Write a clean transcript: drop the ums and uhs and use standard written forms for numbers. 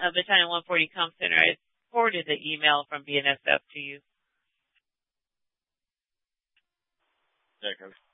Battalion 140 Comm Center. I forwarded the email from BNSF to you. Yeah,